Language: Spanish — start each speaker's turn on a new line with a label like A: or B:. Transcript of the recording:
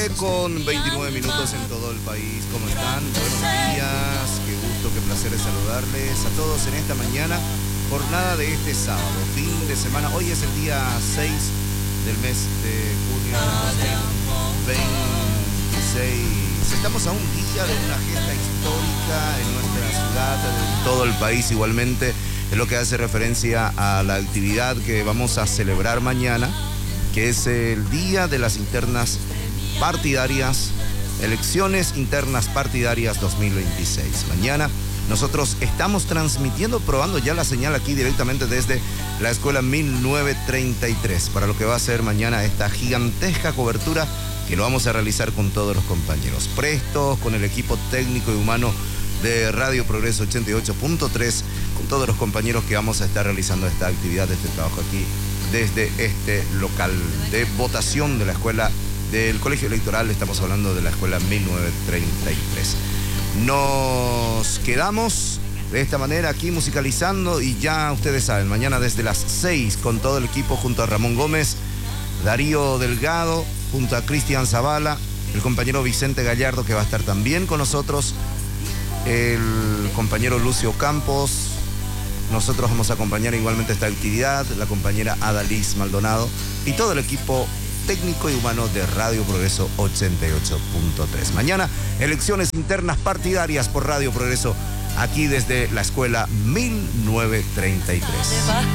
A: Con 29 minutos en todo el país. ¿Cómo están? Buenos días, qué gusto, qué placer de saludarles a todos en esta mañana. Jornada de este sábado, fin de semana. Hoy es el día 6 del mes de junio de 2026. Estamos a un día de una gesta histórica en nuestra ciudad, en todo el país igualmente. Es lo que hace referencia a la actividad que vamos a celebrar mañana, que es el Día de las Internas Partidarias, Elecciones Internas Partidarias 2026. Mañana nosotros estamos transmitiendo, probando ya la señal aquí directamente desde la Escuela 1933, para lo que va a ser mañana esta gigantesca cobertura que lo vamos a realizar con todos los compañeros. Prestos, con el equipo técnico y humano de Radio Progreso 88.3, con todos los compañeros que vamos a estar realizando esta actividad, este trabajo aquí, desde este local de votación de la escuela del Colegio Electoral. Estamos hablando de la Escuela 1933. Nos quedamos de esta manera aquí musicalizando y ya ustedes saben, mañana desde las 6 con todo el equipo junto a Ramón Gómez, Darío Delgado, junto a Cristian Zavala, el compañero Vicente Gallardo que va a estar también con nosotros, el compañero Lucio Campos. Nosotros vamos a acompañar igualmente esta actividad, la compañera Adalys Maldonado y todo el equipo técnico y humano de Radio Progreso 88.3. Mañana, elecciones internas partidarias por Radio Progreso, aquí desde la Escuela 1933.